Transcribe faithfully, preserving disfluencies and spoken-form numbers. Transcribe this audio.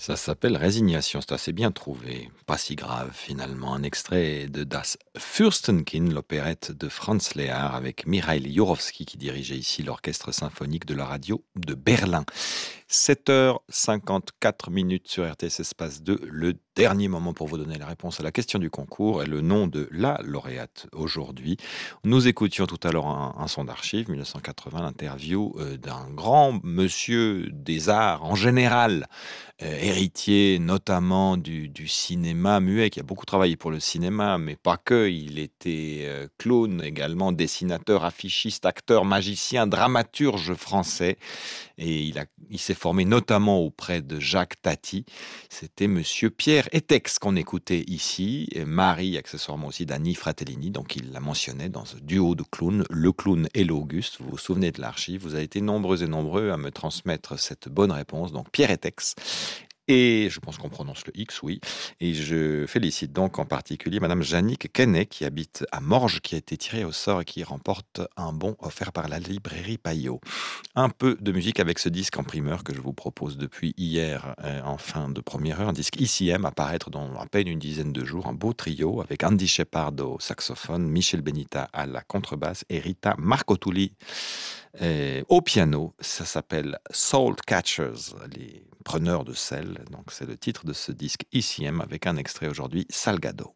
Ça s'appelle Résignation, c'est assez bien trouvé, pas si grave finalement. Un extrait de Das Fürstenkind, l'opérette de Franz Lehár avec Mikhail Jurovsky qui dirigeait ici l'orchestre symphonique de la radio de Berlin. sept heures cinquante-quatre minutes sur R T S Espace deux, le dernier moment pour vous donner la réponse à la question du concours et le nom de la lauréate aujourd'hui. Nous écoutions tout à l'heure un, un son d'archives, mille neuf cent quatre-vingts, l'interview euh, d'un grand monsieur des arts en général, euh, héritier notamment du, du cinéma muet, qui a beaucoup travaillé pour le cinéma, mais pas que. Il était euh, clown également, dessinateur, affichiste, acteur, magicien, dramaturge français. Et il, a, il s'est formé notamment auprès de Jacques Tati. C'était monsieur Pierre Etex qu'on écoutait ici, et Marie, accessoirement aussi d'Annie Fratellini, donc il la mentionnait dans ce duo de clowns, le clown et l'Auguste. Vous vous souvenez de l'archive, vous avez été nombreux et nombreux à me transmettre cette bonne réponse, donc Pierre Etex. Et je pense qu'on prononce le X, oui. Et je félicite donc en particulier Madame Jannick Kenney, qui habite à Morges, qui a été tirée au sort et qui remporte un bon offert par la librairie Payot. Un peu de musique avec ce disque en primeur que je vous propose depuis hier euh, en fin de première heure. Un disque I C M à paraître dans à peine une dizaine de jours. Un beau trio avec Andy Shepard au saxophone, Michel Benita à la contrebasse et Rita Marcotuli euh, au piano. Ça s'appelle Salt Catchers, les preneurs de sel. Donc c'est le titre de ce disque I C M avec un extrait aujourd'hui, Salgado.